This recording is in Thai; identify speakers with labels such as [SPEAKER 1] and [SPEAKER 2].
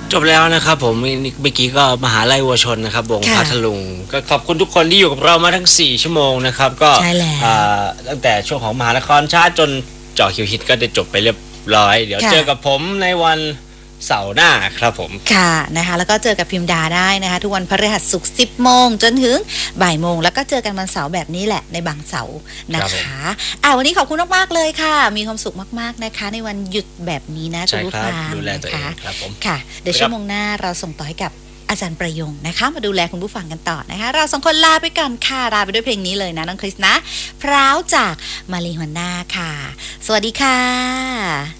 [SPEAKER 1] จบแล้วนะครับผมเมื่อกี้ก็มหาลัยวัวชนนะครับวงพัทลุงก็ขอบคุณทุกคนที่อยู่กับเรามาทั้ง4ชั่วโมงนะครับก็ตั้งแต่ช่วงของมหานครชาติจนเจาะคิวฮิตก็ได้จบไปเรียบร้อยเดี๋ยวเจอกับผมในวันเสาร์หน้าครับผม
[SPEAKER 2] ค่ะนะคะแล้วก็เจอกับพิมดาได้นะคะทุกวันพฤหัสศุกร์10 โมงจนถึงบ่ายโมงแล้วก็เจอกันวันเสาร์แบบนี้แหละในบางเสาร์นะคะวันนี้ขอบคุณมากๆเลยค่ะมีความสุขมากๆนะคะในวันหยุดแบบนี้นะคุณผู้ฟัง
[SPEAKER 1] ดูแลตัวเองครับผม
[SPEAKER 2] ค่ะเดี๋ยวชั่วโมงหน้าเราส่งต่อให้กับอาจารย์ประยงนะคะมาดูแลคุณผู้ฟังกันต่อนะคะเรา2 คนลาไปก่อนค่ะลาไปด้วยเพลงนี้เลยนะน้องคริสนะพร้าวจากมารีฮวน่าค่ะสวัสดีค่ะ